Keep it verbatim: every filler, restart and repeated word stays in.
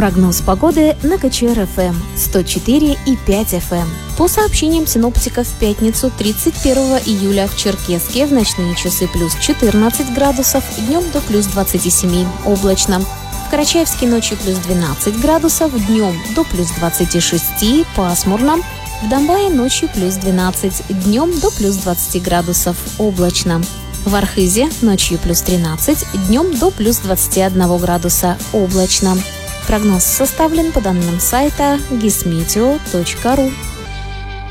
Прогноз погоды на КЧР-ФМ сто четыре и пять эф эм. По сообщениям синоптиков, в пятницу тридцать первого июля в Черкесске в ночные часы плюс четырнадцать градусов, днем до плюс двадцати семи, облачно. В Карачаевске ночью плюс двенадцать градусов, днем до плюс двадцати шести, пасмурно. В Домбае ночью плюс двенадцать, днем до плюс двадцати градусов, облачно. В Архизе ночью плюс тринадцать, днем до плюс двадцати одного градуса, облачно. Прогноз составлен по данным сайта гисметео точка ру.